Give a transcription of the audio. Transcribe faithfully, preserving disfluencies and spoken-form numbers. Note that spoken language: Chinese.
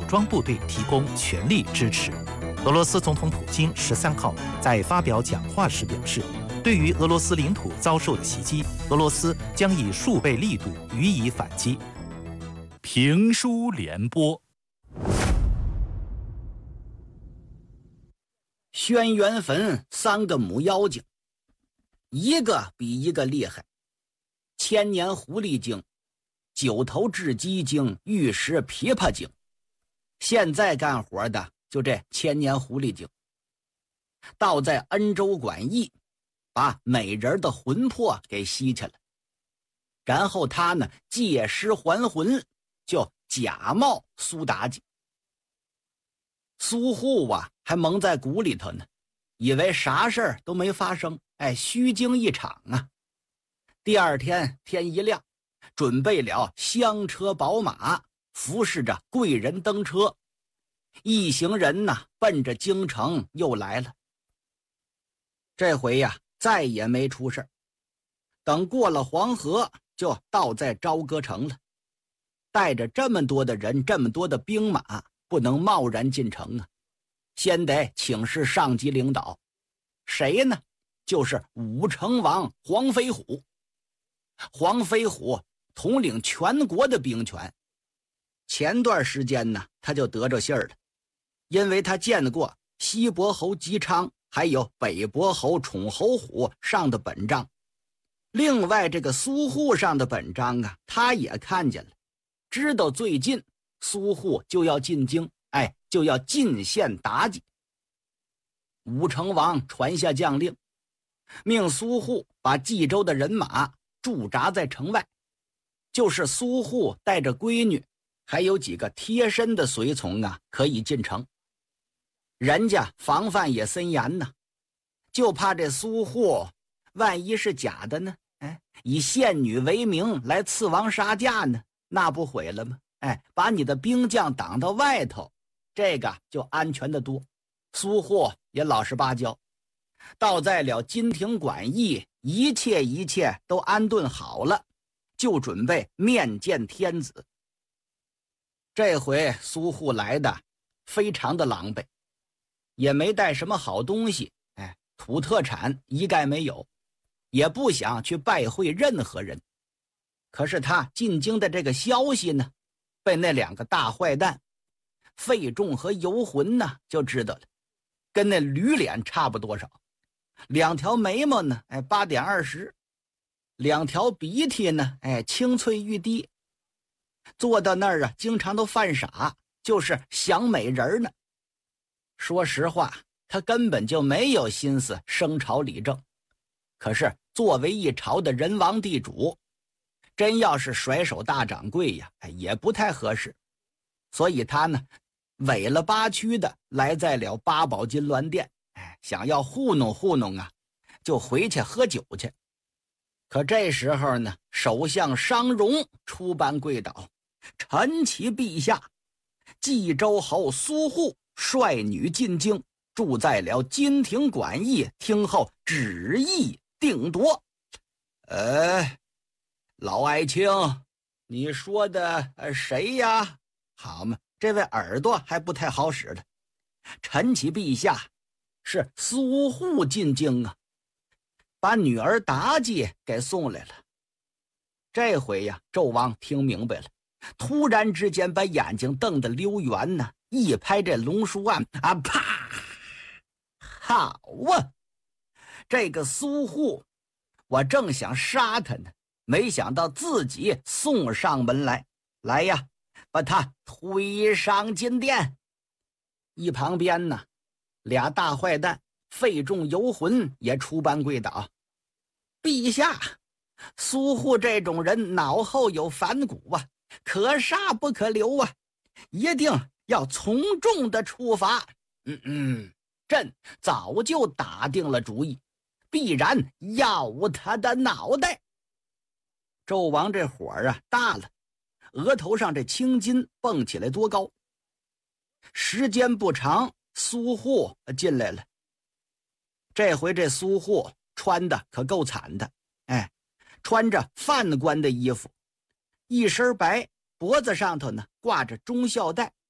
装部队提供全力支持。俄罗斯总统普京十三号在发表讲话时表示，对于俄罗斯领土遭受的袭击，俄罗斯将以数倍力度予以反击。 评书联播， 轩辕坟三个母妖精，一个比一个厉害。千年狐狸精、九头雉鸡精、玉石琵琶精，现在干活的就这千年狐狸精。倒在恩州馆驿，把美人的魂魄给吸去了，然后他呢借尸还魂，就假冒苏妲己。苏护啊还蒙在鼓里头呢，以为啥事儿都没发生，哎，虚惊一场啊。第二天天一亮，准备了香车宝马，服侍着贵人登车，一行人呢奔着京城又来了。这回呀再也没出事，等过了黄河就到在朝歌城了。带着这么多的人，这么多的兵马，不能贸然进城啊，先得请示上级领导。谁呢？就是武成王黄飞虎。黄飞虎统领全国的兵权，前段时间呢他就得着信儿了，因为他见过西伯侯姬昌还有北伯侯宠侯虎上的本章，另外这个苏护上的本章啊他也看见了，知道最近苏护就要进京，哎，就要进献妲己。武成王传下将令，命苏护把冀州的人马驻扎在城外，就是苏护带着闺女还有几个贴身的随从啊可以进城。人家防范也森严呢，就怕这苏护万一是假的呢，哎，以献女为名来刺王杀驾呢，那不毁了吗？哎，把你的兵将挡到外头，这个就安全的多。苏护也老实巴交，到在了金庭馆驿，一切一切都安顿好了，就准备面见天子。这回苏护来的非常的狼狈，也没带什么好东西，哎，土特产一概没有，也不想去拜会任何人。可是他进京的这个消息呢，被那两个大坏蛋费仲和游魂呢就知道了，跟那驴脸差不多少。两条眉毛呢，哎，八点二十；两条鼻涕呢，哎，青翠欲滴。坐到那儿啊，经常都犯傻，就是想美人呢。说实话，他根本就没有心思升朝理政。可是作为一朝的人王地主，真要是甩手大掌柜呀，哎，也不太合适。所以他呢，委了八屈的来在了八宝金銮殿。哎，想要糊弄糊弄啊，就回去喝酒去。可这时候呢，首相商容出班跪倒，臣启陛下，冀州侯苏护率女进京，住在了金庭馆驿，听候旨意定夺。呃，老爱卿，你说的呃谁呀？好嘛，这位耳朵还不太好使的。臣启陛下，是苏护进京啊，把女儿妲己给送来了。这回呀，纣王听明白了，突然之间把眼睛瞪得溜圆呢，一拍这龙书案啊，啪！好啊，这个苏护，我正想杀他呢，没想到自己送上门来。来呀，把他推上金殿。一旁边呢，俩大坏蛋费仲游魂也出班跪倒。陛下，苏护这种人脑后有反骨啊，可杀不可留啊，一定要从重的处罚。嗯嗯，朕早就打定了主意，必然要他的脑袋。纣王这火啊大了，额头上这青筋蹦起来多高。时间不长，苏护进来了。这回这苏护穿的可够惨的，哎，穿着犯官的衣服，一身白，脖子上头呢挂着忠孝带，